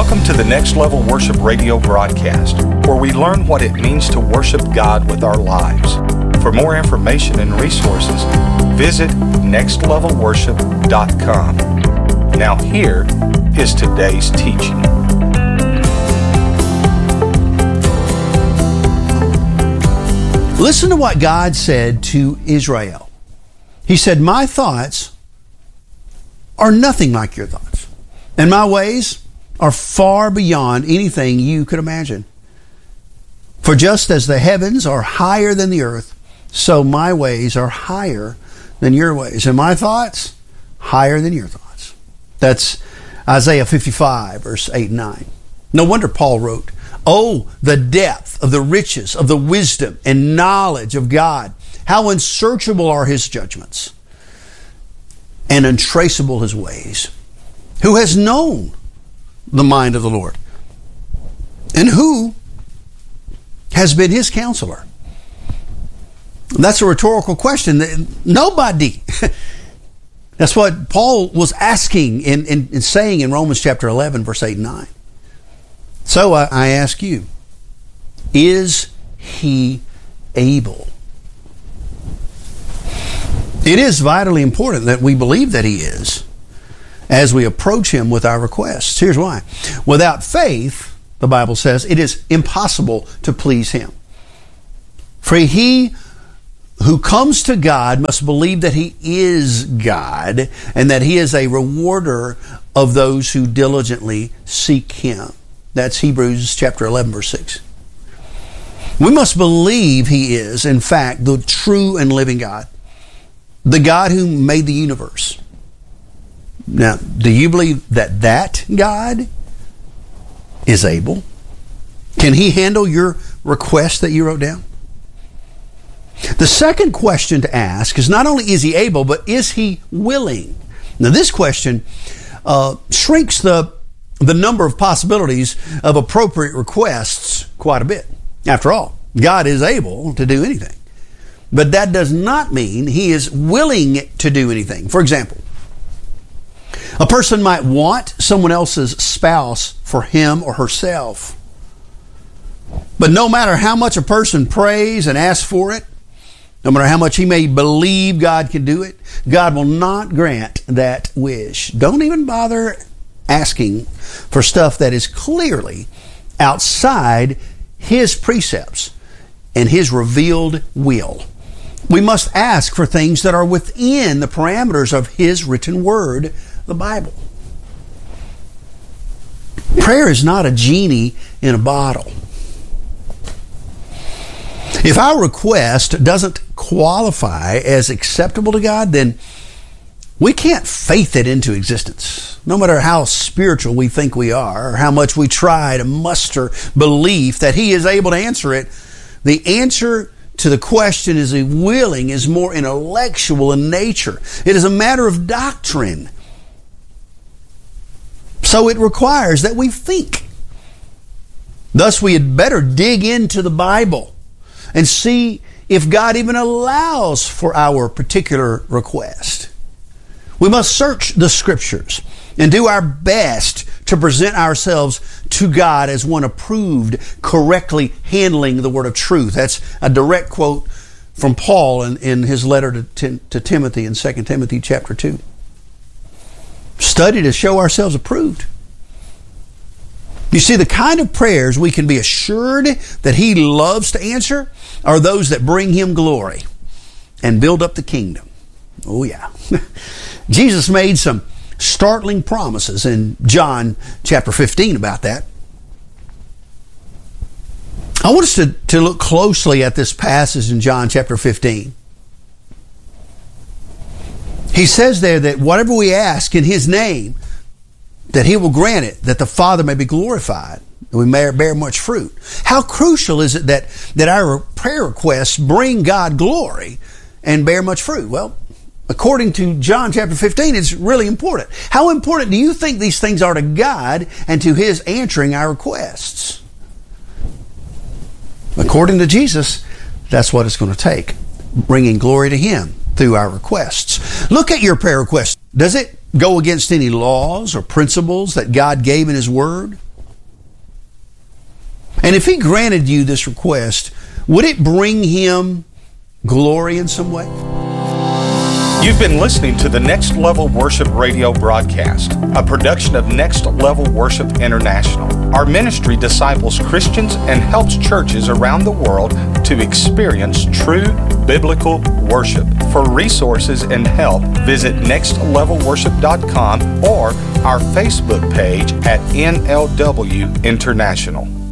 Welcome to the Next Level Worship Radio broadcast, where we learn what it means to worship God with our lives. For more information and resources, visit nextlevelworship.com. Now here is today's teaching. Listen to what God said to Israel. He said, "My thoughts are nothing like your thoughts, and my ways are far beyond anything you could imagine. For just as the heavens are higher than the earth, so my ways are higher than your ways, and my thoughts higher than your thoughts." That's Isaiah 55, verse 8 and 9. No wonder Paul wrote, "Oh, the depth of the riches of the wisdom and knowledge of God. How unsearchable are his judgments and untraceable his ways. Who has known the mind of the Lord? And who has been his counselor?" That's a rhetorical question. Nobody. That's what Paul was asking and saying in Romans chapter 11, verse 8 and 9. So I ask you, is he able? It is vitally important that we believe that he is as we approach him with our requests. Here's why. Without faith, the Bible says, it is impossible to please him. For he who comes to God must believe that he is God and that he is a rewarder of those who diligently seek him. That's Hebrews chapter 11, verse 6. We must believe he is, in fact, the true and living God, the God who made the universe. Now, do you believe that that God is able? Can he handle your request that you wrote down? The second question to ask is not only is he able, but is he willing? Now, this question shrinks the number of possibilities of appropriate requests quite a bit. After all, God is able to do anything. But that does not mean he is willing to do anything. For example, a person might want someone else's spouse for him or herself. But no matter how much a person prays and asks for it, no matter how much he may believe God can do it, God will not grant that wish. Don't even bother asking for stuff that is clearly outside his precepts and his revealed will. We must ask for things that are within the parameters of his written word, the Bible. Prayer is not a genie in a bottle. If our request doesn't qualify as acceptable to God, then we can't faith it into existence. No matter how spiritual we think we are, or how much we try to muster belief that he is able to answer it, the answer to the question, is he willing, is more intellectual in nature. It is a matter of doctrine. So it requires that we think. Thus, we had better dig into the Bible and see if God even allows for our particular request. We must search the Scriptures and do our best to present ourselves to God as one approved, correctly handling the word of truth. That's a direct quote from Paul in his letter to Timothy in 2 Timothy chapter 2. Study to show ourselves approved. You see, the kind of prayers we can be assured that he loves to answer are those that bring him glory and build up the kingdom. Oh yeah. Jesus made some startling promises in John chapter 15 about that. I want us to look closely at this passage in John chapter 15. He says there that whatever we ask in his name, that he will grant it, that the Father may be glorified, and we may bear much fruit. How crucial is it that our prayer requests bring God glory and bear much fruit? Well, according to John chapter 15, it's really important. How important do you think these things are to God and to his answering our requests? According to Jesus, that's what it's going to take, bringing glory to him through our requests. Look at your prayer request. Does it go against any laws or principles that God gave in his word? And if He granted you this request, would it bring Him glory in some way? You've been listening to the Next Level Worship radio broadcast, a production of Next Level Worship International. Our ministry disciples Christians and helps churches around the world to experience true biblical worship. For resources and help, visit nextlevelworship.com or our Facebook page at NLW International.